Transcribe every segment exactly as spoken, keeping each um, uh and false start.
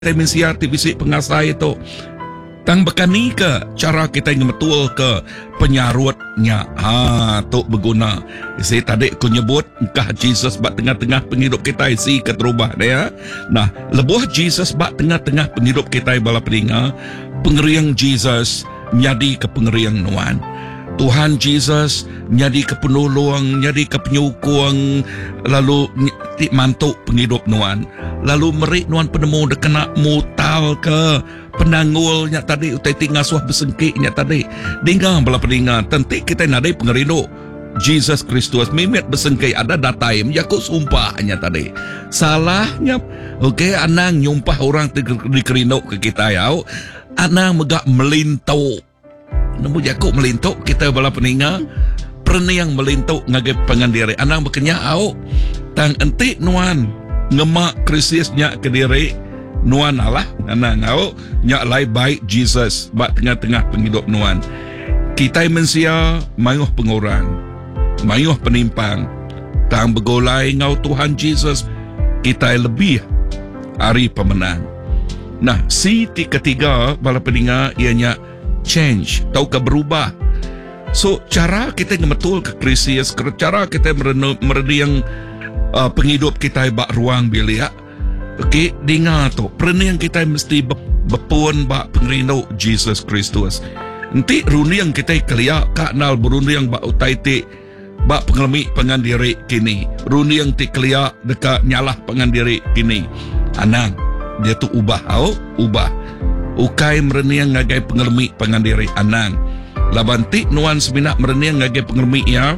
Kita mensiar ti bisik pengasai itu. Tang bekani ke cara kita ngemetul ke penyarutnya. Ha, tu berguna. Isi tadi aku nyebut engkah Jesus bak tengah-tengah penghidup kita isi keterubah dia. Nah, lebuh Jesus bak tengah-tengah penghidup kita bala peninga. Pengeriang Jesus menjadi ke pengeriang nuan. Tuhan Jesus menjadi ke penolong, menjadi ke penyukung, lalu ti mantuk penghidup nuan. Lalu merik nuan penemu de kena mutal ke penanggulnya tadi utai tinggal suah besengkiknya tadi. Dengar bala peninga, tentu kita nadai pengerindu Jesus Kristus mimet besengkik ada datai menjaku sumpahnya tadi. Salahnya, okey, anang nyumpah orang dikerindu ke kita ya. Anang megak melintou. Namun jakuk melintuk kita bala peninga pernah yang melintuk ngagai pengandiri anang berkenya au tang entik nuan ngemak krisisnya ke diri nuan Allah anang au nyak lai baik Jesus bak tengah-tengah penghidup nuan kita mensia mayuh pengurang mayuh penimpang tang begolai ngau Tuhan Jesus kita lebih hari pemenang. Nah si ti ketiga bala peninga ianya change, tau ke berubah. So, cara kita ngemetul ke krisis, cara kita merediang uh, penghidup kita bak ruang bilik. Okay, dengar tu, pernah yang kita mesti bepun bak pengerindu Jesus Kristus. Nanti runi yang kita kelia kaknal beruni yang bak utai ti bak pengelami pengandiri kini. Runi yang ti kelia dekat nyalah pengandiri kini. Anang, dia tu ubah, au, ubah. Ukai mereniang ngagai pengelmi pengandiri anang. Labanti nuan seminak mereniang ngagai pengelmi ya.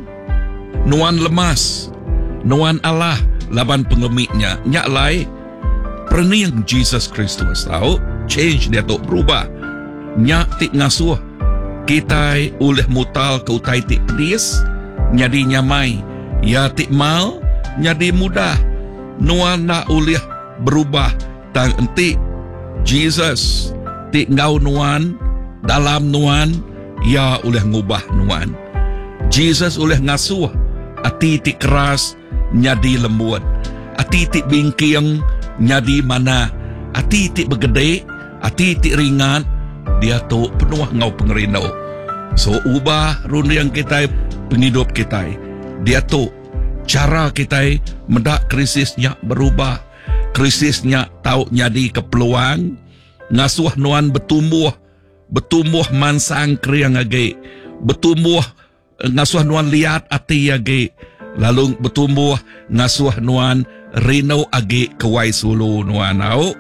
Nuan lemas. Nuan Allah laban pengelminya. Nyak lai perniang Jesus Kristus. Tahu? Change dia tu berubah. Nyak tik ngasuh. Kita uleh mutal ke utai tik pedis. Nyadi nyamai. Ya tik mal. Nyadi mudah. Nuan nak uleh berubah. Tang entik Jesus ti ngau nuan dalam nuan ya oleh ngubah nuan. Jesus oleh ngasuh ati ti keras nyadi lembut, ati ti bingking nyadi mana, ati ti begede, ati ti ringan dia tu penuh ngau pengerindu. So ubah runi yang kita penghidup kita dia tu cara kita mendak krisisnya berubah, krisisnya tahu nyadi ke peluang ngasuh nuan bertumbuh bertumbuh mansang kriang age bertumbuh ngasuh nuan liat ati age lalu bertumbuh ngasuh nuan rino age kewai sulu nuan au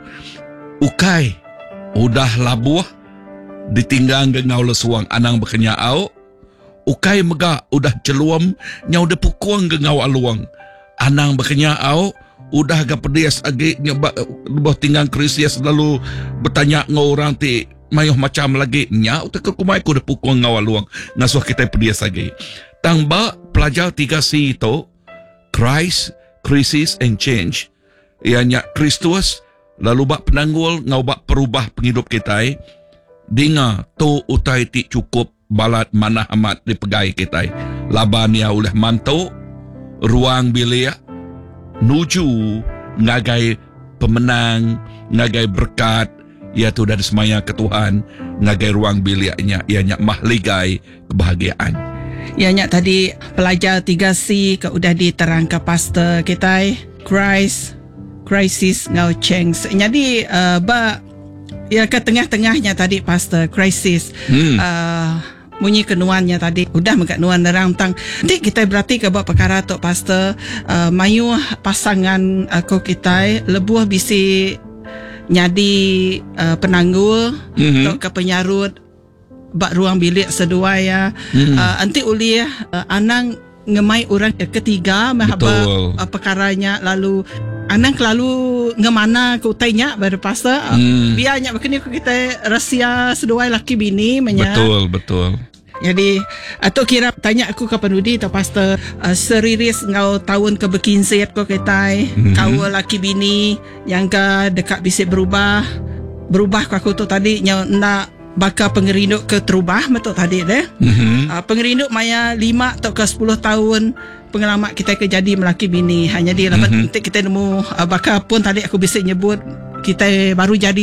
ukai udah labuh ditinggang ngau lesuang anang berkenya au ukai mega udah celuam nyau de pukuang ngau aluang anang berkenya au udah agak pedas agak nyoba lebih tinggal krisis lalu bertanya ngau orang ti mayuh macam lagi nya utak kumai ku de pukul ngau luang ngasuh kita pedas lagi tang ba pelajar tiga C itu Christ, crisis and change ianya Kristus lalu bak penanggul ngau bak perubah penghidup kita dinga tu utai ti cukup balat mana amat dipegai kita laban ya oleh mantu ruang bilik nuju ngagai pemenang, ngagai berkat, iaitu dari semaya ke Tuhan, ngagai ruang biliknya, ianya mahligai kebahagiaan. Ianya tadi pelajar tiga C ke udah diterang ke pastor kita, Christ, crisis ngau change. Jadi uh, ba ya ke tengah-tengahnya tadi pastor crisis. Hmm. Uh, bunyi kenuannya tadi udah megat nuan nerang tang nanti kita berarti ke buat perkara tok pastor uh, mayu pasangan aku uh, kita lebuh bisi nyadi uh, penanggul mm-hmm. tok ke penyarut bak ruang bilik sedua ya mm-hmm. uh, nanti uli uh, anang ngemai orang ketiga mahaba uh, perkaranya lalu anang lalu ngemana ke utainya pada pastor uh, mm. biarnya begini kita rahsia sedua laki bini menya betul betul. Jadi atau kira tanya aku ke penudi atau pastor uh, seriris ngau tahun ke berkinset ko kita mm-hmm. kau laki bini yang ke dekat bisa berubah berubah ko aku tu tadi yang nak bakal pengerindu ke terubah betul tadi deh mm-hmm. uh, pengerindu maya lima atau ke sepuluh tahun pengalaman kita ke jadi melaki bini hanya di mm-hmm. nanti kita nemu uh, bakal pun tadi aku bisa nyebut kita baru jadi